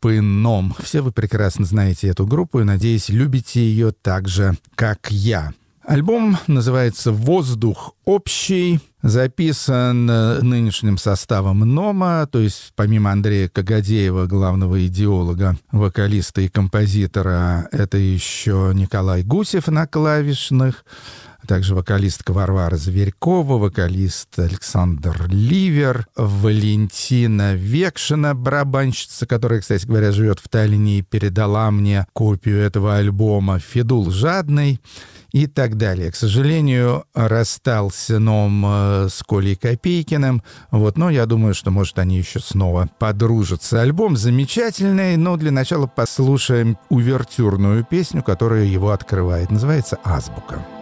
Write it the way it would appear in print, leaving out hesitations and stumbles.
группы «Ном». Все вы прекрасно знаете эту группу и, надеюсь, любите ее так же, как я. Альбом называется «Воздух общий», записан нынешним составом «Нома», то есть помимо Андрея Кагадеева, главного идеолога, вокалиста и композитора, это еще Николай Гусев на клавишных, также вокалистка Варвара Зверькова, вокалист Александр Ливер, Валентина Векшина, барабанщица, которая, кстати говоря, живет в Таллине и передала мне копию этого альбома, Федул Жадный и так далее. К сожалению, расстался Ном с Колей Копейкиным, но я думаю, что, может, они еще снова подружатся. Альбом замечательный, но для начала послушаем увертюрную песню, которая его открывает. Называется «Азбука».